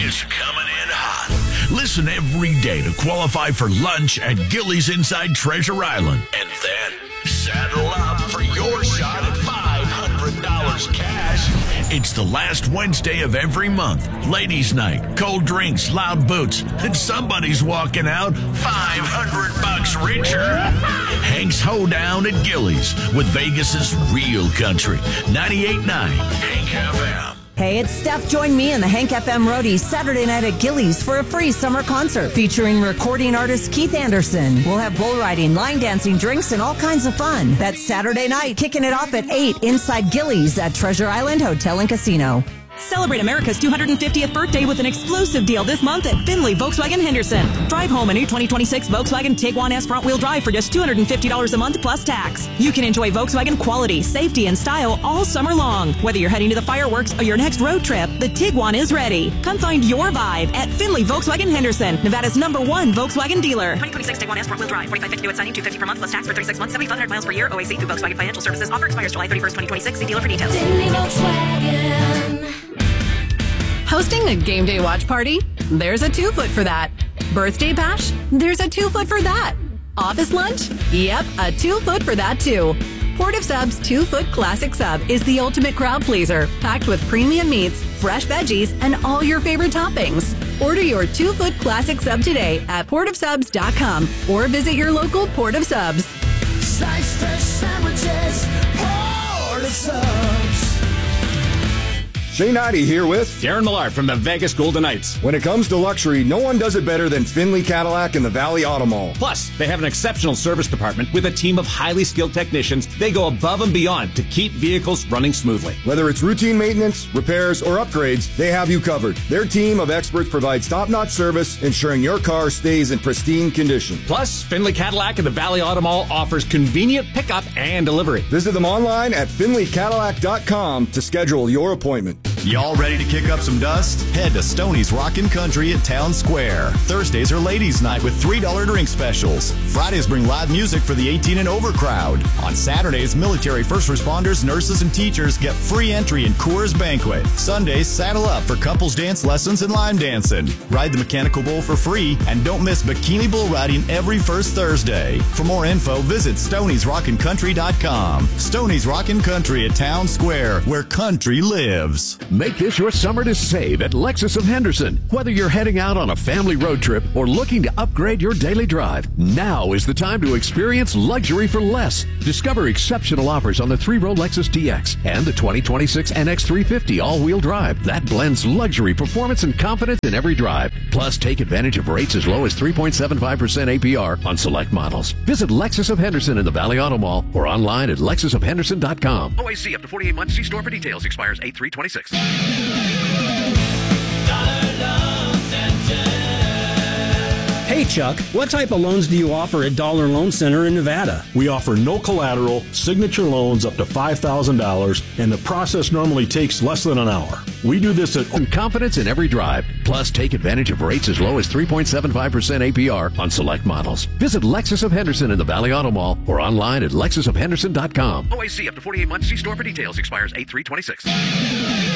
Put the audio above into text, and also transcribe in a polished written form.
is coming in hot. Listen every day to qualify for lunch at Gillies inside Treasure Island. And then saddle up for your shot at $500 cash. It's the last Wednesday of every month. Ladies' night, cold drinks, loud boots, and somebody's walking out $500 richer. Hank's Hoedown at Gillies with Vegas's real country. 98.9 Hank FM. Hey, it's Steph. Join me and the Hank FM Roadies Saturday night at Gillies for a free summer concert featuring recording artist Keith Anderson. We'll have bull riding, line dancing, drinks, and all kinds of fun. That's Saturday night, kicking it off at 8 inside Gillies at Treasure Island Hotel and Casino. Celebrate America's 250th birthday with an exclusive deal this month at Findlay Volkswagen Henderson. Drive home a new 2026 Volkswagen Tiguan S front-wheel drive for just $250 a month plus tax. You can enjoy Volkswagen quality, safety, and style all summer long. Whether you're heading to the fireworks or your next road trip, the Tiguan is ready. Come find your vibe at Findlay Volkswagen Henderson, Nevada's #1 Volkswagen dealer. 2026 Tiguan S front-wheel drive, $45.50 due at signing, $250 per month plus tax for 36 months, 7,500 miles per year. OAC through Volkswagen Financial Services. Offer expires July 31st, 2026. See dealer for details. Findlay Volkswagen. Hosting a game day watch party? There's a 2-foot for that. Birthday bash? There's a 2-foot for that. Office lunch? Yep, a 2-foot for that too. Port of Sub's 2-foot classic sub is the ultimate crowd pleaser, packed with premium meats, fresh veggies, and all your favorite toppings. Order your 2-foot classic sub today at portofsubs.com or visit your local Port of Subs. Sliced fresh sandwiches, Port of Subs. Shane Ivey here with Darren Millard from the Vegas Golden Knights. When it comes to luxury, no one does it better than Findlay Cadillac and the Valley Auto Mall. Plus, they have an exceptional service department with a team of highly skilled technicians. They go above and beyond to keep vehicles running smoothly. Whether it's routine maintenance, repairs, or upgrades, they have you covered. Their team of experts provides top-notch service, ensuring your car stays in pristine condition. Plus, Findlay Cadillac and the Valley Auto Mall offers convenient pickup and delivery. Visit them online at FindlayCadillac.com to schedule your appointment. Y'all ready to kick up some dust? Head to Stoney's Rockin' Country at Town Square. Thursdays are ladies' night with $3 drink specials. Fridays bring live music for the 18 and over crowd. On Saturdays, military first responders, nurses, and teachers get free entry in Coors Banquet. Sundays, saddle up for couples dance lessons and line dancing. Ride the mechanical bull for free, and don't miss bikini bull riding every first Thursday. For more info, visit Stoney'sRockinCountry.com. Stoney's Rockin' Country at Town Square, where country lives. Make this your summer to save at Lexus of Henderson. Whether you're heading out on a family road trip or looking to upgrade your daily drive, now is the time to experience luxury for less. Discover exceptional offers on the 3-row Lexus DX and the 2026 NX 350 all-wheel drive. That blends luxury, performance, and confidence in every drive. Plus, take advantage of rates as low as 3.75% APR on select models. Visit Lexus of Henderson in the Valley Auto Mall or online at lexusofhenderson.com. OAC up to 48 months. See store for details. Expires 8/3/26. Hey Chuck, what type of loans do you offer at Dollar Loan Center in Nevada? We offer no collateral, signature loans up to $5,000, and the process normally takes less than an hour. We do this at confidence in every drive. Plus, take advantage of rates as low as 3.75% APR on select models. Visit Lexus of Henderson in the Valley Auto Mall or online at lexusofhenderson.com. OAC up to 48 months. See store for details. Expires 8/3/26.